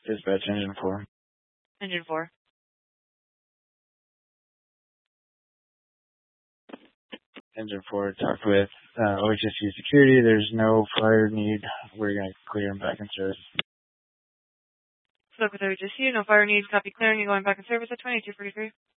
Dispatch engine 4. Engine 4. Engine 4, talk with OHSU security. There's no fire need. We're going to clear him back in service. Spoke with OHSU, no fire needs, copy clearing and going back in service at 2243.